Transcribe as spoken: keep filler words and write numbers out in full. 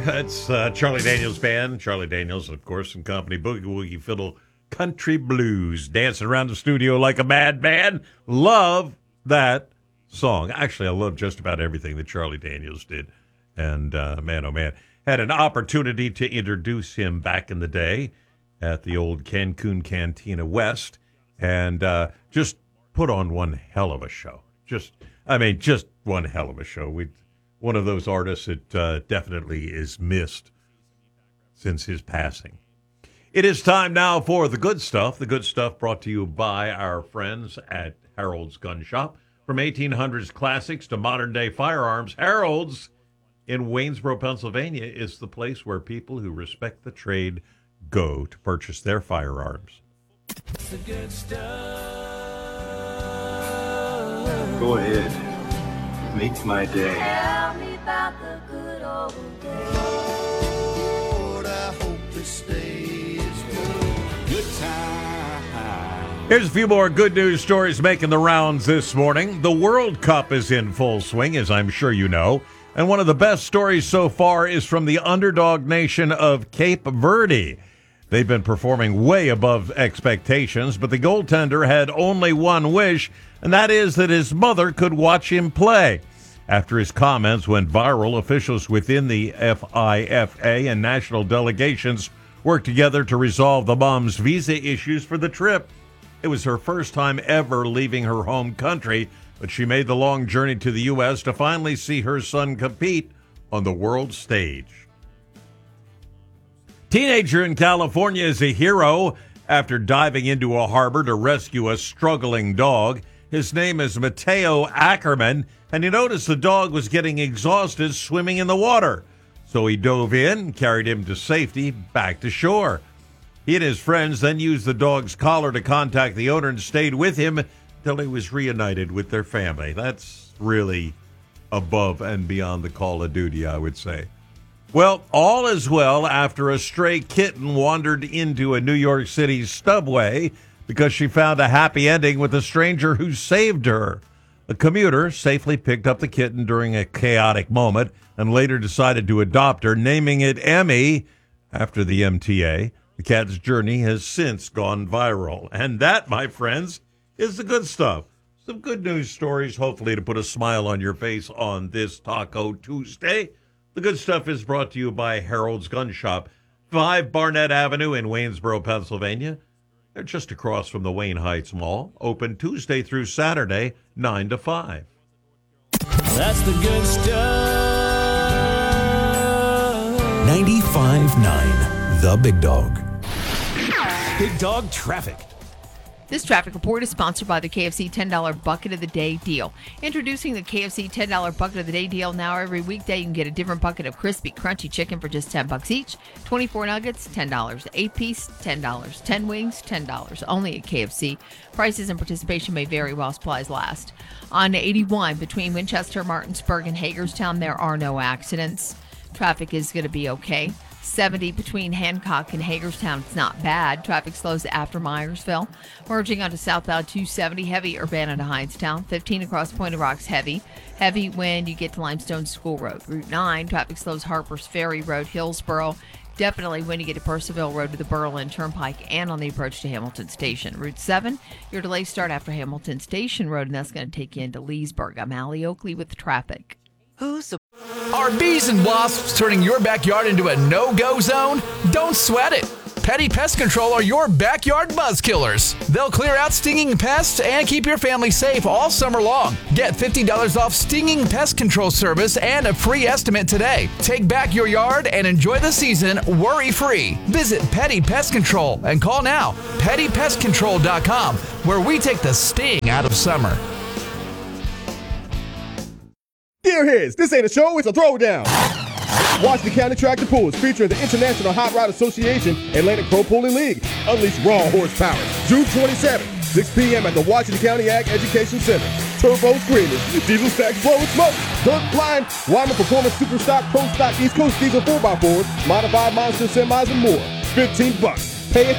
It's uh, Charlie Daniels Band. Charlie Daniels, of course, and company. Boogie Woogie Fiddle Country Blues. Dancing around the studio like a madman. Love that song. Actually, I love just about everything that Charlie Daniels did. And uh, man, oh man, had an opportunity to introduce him back in the day at the old Cancun Cantina West. And uh, just put on one hell of a show. Just, I mean, just one hell of a show. We One of those artists that uh, definitely is missed since his passing. It is time now for The Good Stuff. The Good Stuff brought to you by our friends at Harold's Gun Shop. From eighteen hundreds classics to modern-day firearms, Harold's in Waynesboro, Pennsylvania is the place where people who respect the trade go to purchase their firearms. The good stuff. Go ahead. Makes my day. Tell me about the good old days. Lord, I hope this stays good. Good time. Here's a few more good news stories making the rounds this morning. The World Cup is in full swing, as I'm sure you know. And one of the best stories so far is from the underdog nation of Cape Verde. They've been performing way above expectations, but the goaltender had only one wish, and that is that his mother could watch him play. After his comments went viral, officials within the FIFA and national delegations worked together to resolve the mom's visa issues for the trip. It was her first time ever leaving her home country, but she made the long journey to the U S to finally see her son compete on the world stage. Teenager in California is a hero after diving into a harbor to rescue a struggling dog. His name is Mateo Ackerman, and he noticed the dog was getting exhausted swimming in the water. So he dove in and carried him to safety back to shore. He and his friends then used the dog's collar to contact the owner and stayed with him until he was reunited with their family. That's really above and beyond the call of duty, I would say. Well, all is well after a stray kitten wandered into a New York City subway because she found a happy ending with a stranger who saved her. A commuter safely picked up the kitten during a chaotic moment and later decided to adopt her, naming it Emmy after the M T A. The cat's journey has since gone viral. And that, my friends, is the good stuff. Some good news stories, hopefully to put a smile on your face on this Taco Tuesday. The good stuff is brought to you by Harold's Gun Shop, five Barnett Avenue in Waynesboro, Pennsylvania. They're just across from the Wayne Heights Mall, open Tuesday through Saturday, nine to five. That's the good stuff. ninety-five point nine, The Big Dog. Big Dog Traffic. This traffic report is sponsored by the K F C ten dollars Bucket of the Day deal. Introducing the K F C ten dollars Bucket of the Day deal. Now every weekday you can get a different bucket of crispy, crunchy chicken for just ten bucks each. twenty-four nuggets, ten dollars. eight piece, ten dollars. ten wings, ten dollars. Only at K F C. Prices and participation may vary while supplies last. On eighty-one between Winchester, Martinsburg, and Hagerstown, there are no accidents. Traffic is going to be okay. seventy between Hancock and Hagerstown, it's not bad. Traffic slows after Myersville. Merging onto southbound two seventy, heavy Urbana to Hindstown. fifteen across Point of Rocks, heavy. Heavy when you get to Limestone School Road. Route nine, traffic slows Harper's Ferry Road, Hillsboro. Definitely when you get to Percival Road to the Berlin Turnpike and on the approach to Hamilton Station. Route seven, your delays start after Hamilton Station Road, and that's going to take you into Leesburg. I'm Allie Oakley with traffic. Who's the... Are bees and wasps turning your backyard into a no-go zone? Don't sweat it. Petty Pest Control are your backyard buzz killers. They'll clear out stinging pests and keep your family safe all summer long. Get fifty dollars off stinging pest control service and a free estimate today. Take back your yard and enjoy the season worry-free. Visit Petty Pest Control and call now, petty pest control dot com, where we take the sting out of summer. Dear Heads, this ain't a show, it's a throwdown. Washington County Tractor Pools featuring the International Hot Rod Association Atlantic Pro Pooling League. Unleash raw horsepower. June twenty-seventh, six p.m. at the Washington County Ag Education Center. Turbo screamers, diesel stacks blowing smoke, dirt flying, Wyman Performance Super Stock Pro Stock East Coast Diesel four by fours, modified monster semis, and more. fifteen bucks.